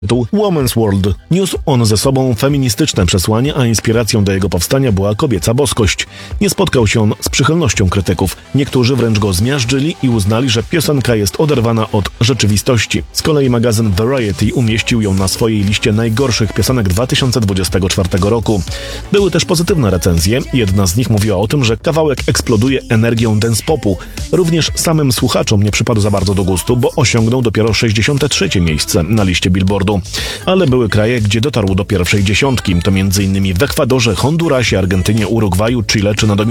Tytuł Woman's World niósł on ze sobą feministyczne przesłanie, a inspiracją do jego powstania była kobieca boskość. Nie spotkał się on z przychylnością krytyków. Niektórzy wręcz go zmiażdżyli i uznali, że piosenka jest oderwana od rzeczywistości. Z kolei magazyn Variety umieścił ją na swojej liście najgorszych piosenek 2024 roku. Były też pozytywne recenzje. Jedna z nich mówiła o tym, że kawałek eksploduje energią dance popu. Również samym słuchaczom nie przypadł za bardzo do gustu, bo osiągnął dopiero 63. miejsce na liście Billboardu. Ale były kraje, gdzie dotarł do pierwszej dziesiątki. To m.in. w Ekwadorze, Hondurasie, Argentynie, Urugwaju, Chile czy na Dominikańskich